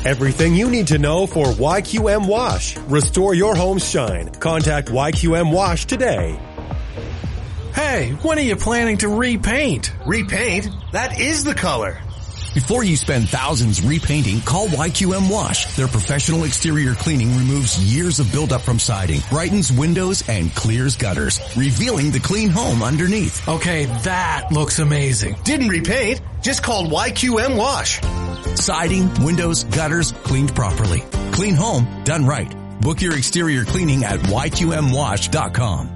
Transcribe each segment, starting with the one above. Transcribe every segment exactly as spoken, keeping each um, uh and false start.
Everything you need to know for Y Q M Wash. Restore your home's shine. Contact Y Q M Wash today. Hey, when are you planning to repaint? Repaint? That is the color. Before you spend thousands repainting, call Y Q M Wash. Their professional exterior cleaning removes years of buildup from siding, brightens windows, and clears gutters, revealing the clean home underneath. Okay, that looks amazing. Didn't repaint, just called Y Q M Wash. Siding, windows, gutters, cleaned properly. Clean home, done right. Book your exterior cleaning at Y Q M wash dot com.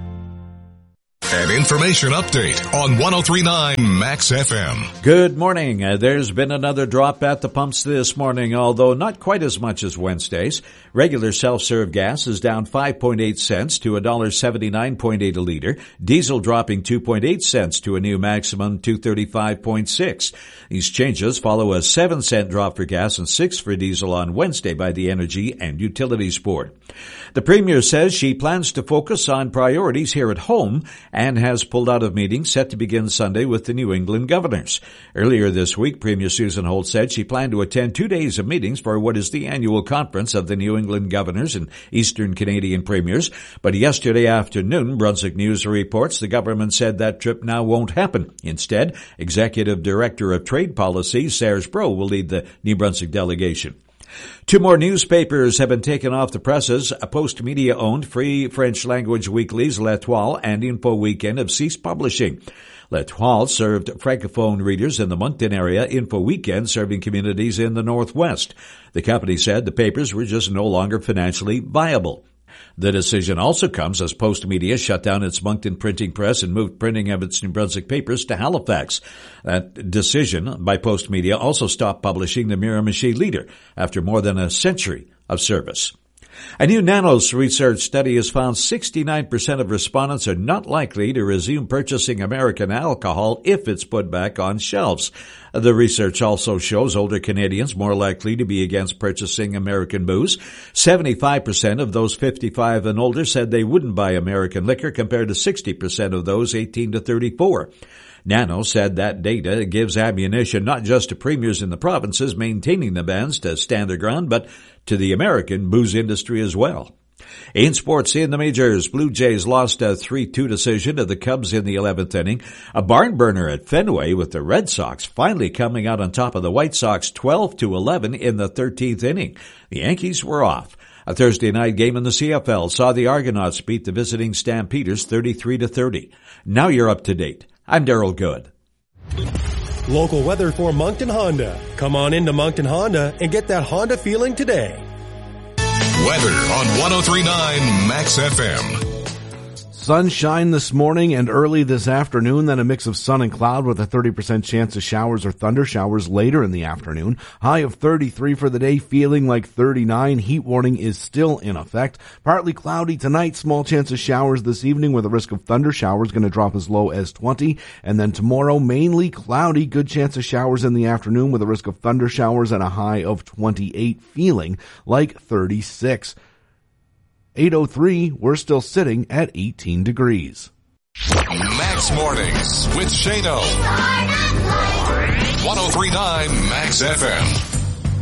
An information update on one oh three point nine Max F M. Good morning. Uh, there's been another drop at the pumps this morning, although not quite as much as Wednesday's. Regular self-serve gas is down five point eight cents to one dollar seventy-nine point eight a liter. Diesel dropping two point eight cents to a new maximum two thirty-five point six. These changes follow a seven cent drop for gas and six for diesel on Wednesday by the Energy and Utilities Board. The Premier says she plans to focus on priorities here at home and has pulled out of meetings set to begin Sunday with the New England governors. Earlier this week, Premier Susan Holt said she planned to attend two days of meetings for what is the annual conference of the New England governors and Eastern Canadian premiers. But yesterday afternoon, Brunswick News reports the government said that trip now won't happen. Instead, Executive Director of Trade Policy, Serge Bro, will lead the New Brunswick delegation. Two more newspapers have been taken off the presses. Post Media-owned free French-language weeklies L'Etoile and Info Weekend have ceased publishing. L'Etoile served Francophone readers in the Moncton area, Info Weekend serving communities in the Northwest. The company said the papers were just no longer financially viable. The decision also comes as Post Media shut down its Moncton printing press and moved printing of its New Brunswick papers to Halifax. That decision by Post Media also stopped publishing the Miramichi Leader after more than a century of service. A new Nanos research study has found sixty-nine percent of respondents are not likely to resume purchasing American alcohol if it's put back on shelves. The research also shows older Canadians more likely to be against purchasing American booze. seventy-five percent of those fifty-five and older said they wouldn't buy American liquor compared to sixty percent of those eighteen to thirty-four. Nano said that data gives ammunition not just to premiers in the provinces maintaining the bans to stand their ground, but to the American booze industry as well. In sports in the majors, Blue Jays lost a three two decision to the Cubs in the eleventh inning. A barn burner at Fenway with the Red Sox finally coming out on top of the White Sox twelve to eleven in the thirteenth inning. The Yankees were off. A Thursday night game in the C F L saw the Argonauts beat the visiting Stampeders thirty-three to thirty. Now you're up to date. I'm Daryl Good. Local weather for Moncton Honda. Come on into Moncton Honda and get that Honda feeling today. Weather on one oh three point nine Max F M. Sunshine this morning and early this afternoon, then a mix of sun and cloud with a thirty percent chance of showers or thunder showers later in the afternoon. High of thirty-three for the day, feeling like thirty-nine. Heat warning is still in effect. Partly cloudy tonight, small chance of showers this evening with a risk of thunder showers going to drop as low as twenty. And then tomorrow, mainly cloudy, good chance of showers in the afternoon with a risk of thunder showers and a high of twenty-eight, feeling like thirty-six. eight oh three, we're still sitting at eighteen degrees. Max Mornings with Shano. one oh three point nine Max F M.